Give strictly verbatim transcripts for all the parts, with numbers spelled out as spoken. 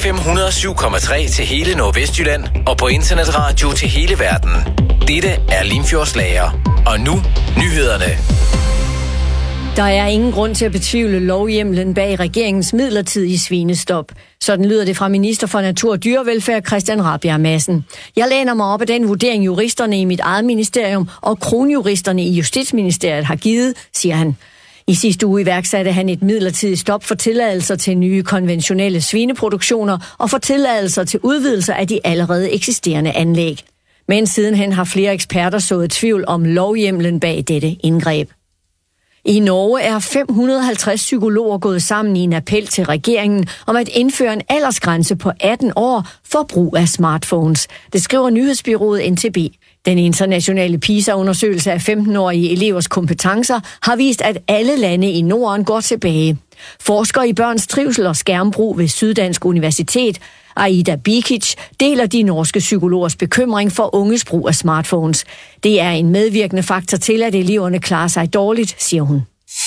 F M et hundrede og syv komma tre til hele Nordvestjylland og på internetradio til hele verden. Dette er Limfjordslager. Og nu, nyhederne. Der er ingen grund til at betvivle lovhjemmelen bag regeringens midlertidige svinestop. Sådan lyder det fra minister for Natur og Dyrevelfærd Christian Rabjerg Madsen. Jeg læner mig op af den vurdering, juristerne i mit eget ministerium og kronjuristerne i Justitsministeriet har givet, siger han. I sidste uge iværksatte han et midlertidigt stop for tilladelser til nye konventionelle svineproduktioner og for tilladelser til udvidelser af de allerede eksisterende anlæg. Men sidenhen har flere eksperter sået tvivl om lovhjemmelen bag dette indgreb. I Norge er fem hundrede og halvtreds psykologer gået sammen i en appel til regeringen om at indføre en aldersgrænse på atten år for brug af smartphones. Det skriver nyhedsbureauet N T B. Den internationale PISA-undersøgelse af femten-årige elevers kompetencer har vist, at alle lande i Norden går tilbage. Forskere i børns trivsel og skærmbrug ved Syddansk Universitet, Aida Bikic, deler de norske psykologers bekymring for unges brug af smartphones. Det er en medvirkende faktor til, at eleverne klarer sig dårligt, siger hun.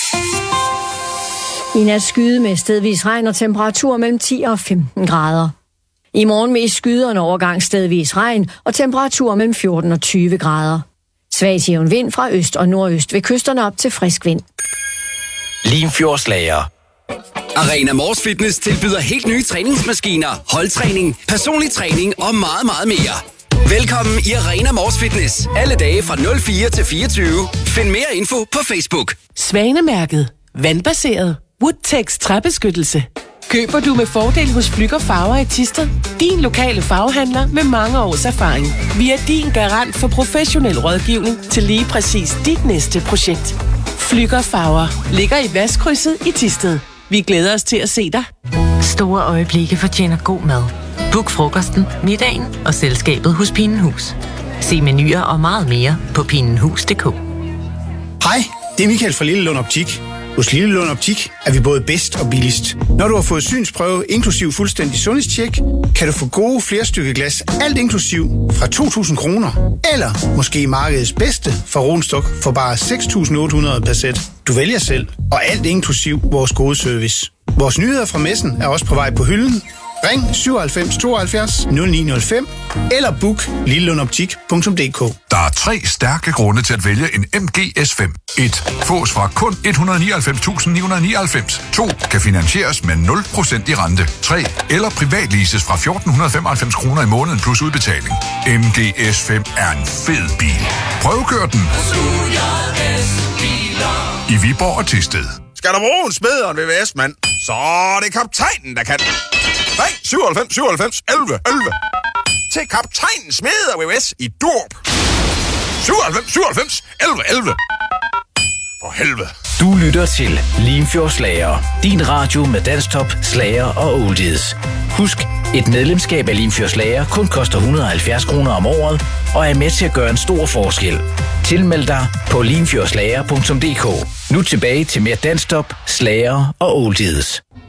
I nat skyde med stedvis regn og temperatur mellem ti og femten grader. I morgen mest skyde og en overgang stedvis regn og temperatur mellem fjorten og tyve grader. Svag til jævn vind fra øst og nordøst ved kysterne op til frisk vind. Limfjordslager. Arena Mors Fitness tilbyder helt nye træningsmaskiner, holdtræning, personlig træning og meget, meget mere. Velkommen i Arena Mors Fitness. Alle dage fra nul fire til fireogtyve. Find mere info på Facebook. Svanemærket. Vandbaseret. Woodtex træbeskyttelse. Køber du med fordel hos Flügger Farver i Thisted? Din lokale farvehandler med mange års erfaring. Vi er din garant for professionel rådgivning til lige præcis dit næste projekt. Flügger Farver ligger i Vestkrydset i Thisted. Vi glæder os til at se dig. Store øjeblikke fortjener god mad. Book frokosten, middagen og selskabet hos Pinenhus. Se menuer og meget mere på pinenhus punktum d k. Hej, det er Michael fra Lillelund Optik. Hos Lillelund Optik er vi både bedst og billigst. Når du har fået synsprøve inklusiv fuldstændig sundhedstjek, kan du få gode flerstykke glas, alt inklusiv, fra to tusind kroner. Eller måske markedets bedste fra Ronstok for bare seks tusind otte hundrede per sæt. Du vælger selv, og alt inklusiv vores gode service. Vores nyheder fra messen er også på vej på hylden. Ring syvoghalvfems tooghalvfjerds nul ni nul fem eller book lillelundoptik punktum d k. Der er tre stærke grunde til at vælge en M G S fem. et Fås fra kun et hundrede og nioghalvfems tusind ni hundrede og nioghalvfems. to Kan finansieres med nul procent i rente. tre Eller privatleases fra fjorten femoghalvfems kroner i måneden plus udbetaling. M G S fem er en fed bil. Prøvekør den i Viborg og Thisted. Skal der bruge en smederen ved V V S, mand? Så er det kaptajnen, der kan. Ring syvoghalvfems syvoghalvfems elleve elleve til kaptajnen smeder V V S i Dorp. syvoghalvfems syvoghalvfems elleve elleve. For helvede. Du lytter til Limfjordslager. Din radio med dansktop, slager og oldies. Husk, et medlemskab af Limfjordslager kun koster et hundrede og halvfjerds kroner om året og er med til at gøre en stor forskel. Tilmeld dig på limfjordslager punktum d k. Nu tilbage til mere dansktop, slager og oldies.